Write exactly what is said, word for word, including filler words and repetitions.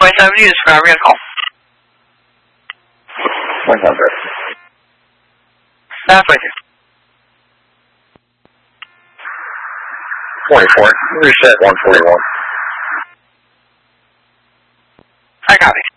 Freeway seventy, this is Forever Gonna Call. one hundred. Halfway through. twenty-four. Reset one forty-one. I copy.